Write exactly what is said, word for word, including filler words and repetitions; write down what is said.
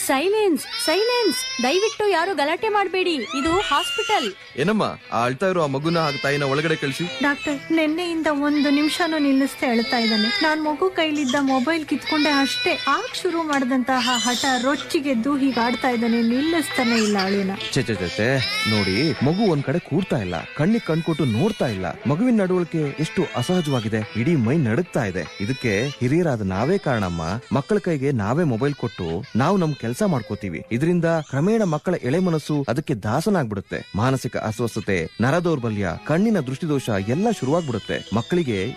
Silence silence, ದಯವಿಟ್ಟು ಯಾರು ಗಲಾಟೆ ಮಾಡಬೇಡಿ, ಇದು ಹಾಸ್ಪಿಟಲ್. ಏನಮ್ಮ ಆ ಅಳ್ತಾ ಇರೋ ಆ ಮಗುನ ಹಾಗೆ ತಾಯಿನ ಒಳಗಡೆ ಕಳಿಸಿ. ಡಾಕ್ಟರ್, ನಿನ್ನೆಯಿಂದ ಒಂದು ನಿಮಿಷನೂ ನಿಲ್ಲಿಸ್ತಾ ಹೇಳ್ತಾ ಇದ್ದಾನೆ. ನಾನ್ ಮಗು ಕೈಲಿದ್ದ ಮೊಬೈಲ್ ಕಿತ್ಕೊಂಡೆ ಅಷ್ಟೇ. ಆಗ ಶುರು ಮಾಡಿದಂತಹ ಹಠ ರೊಚ್ಚಿಗೆದ್ದು ಹೀಗೆ ಆಡ್ತಾ ಇದ್ದಾನೆ, ನಿಲ್ಲಿಸ್ತಾನೆ ಇಲ್ಲ ಅಳಿನ. ಚೆ ಚೆ ಚೆ ನೋಡಿ, ಮಗು ಒಂದ್ ಕಡೆ ಕೂರ್ತಾ ಇಲ್ಲ, ಕಣ್ಣಿಗೆ ಕಣ್ಕೊಟ್ಟು ನೋಡ್ತಾ ಇಲ್ಲ. ಮಗುವಿನ ನಡವಳಿಕೆ ಎಷ್ಟು ಅಸಹಜವಾಗಿದೆ, ಇಡೀ ಮೈ ನಡುಗ್ತಾ ಇದೆ. ಇದಕ್ಕೆ ಹಿರಿಯರಾದ ನಾವೇ ಕಾರಣಮ್ಮ. ಮಕ್ಕಳ ಕೈಗೆ ನಾವೇ ಮೊಬೈಲ್ ಕೊಟ್ಟು ನಾವು ನಮ್ ಕೆಲಸ ಮಾಡ್ಕೋತೀವಿ. ಇದರಿಂದ ಕ್ರಮೇಣ ಮಕ್ಕಳ ಎಳೆ ಮನಸ್ಸು ಅದಕ್ಕೆ ದಾಸನಾಗ್ಬಿಡುತ್ತೆ. ಮಾನಸಿಕ ಅಸ್ವಸ್ಥತೆ, ನರ ದೌರ್ಬಲ್ಯ, ಕಣ್ಣಿನ ದೃಷ್ಟಿದೋಷ ಎಲ್ಲ ಶುರುವಾಗ್ಬಿಡುತ್ತೆ. ಮಕ್ಕಳಿಗೆ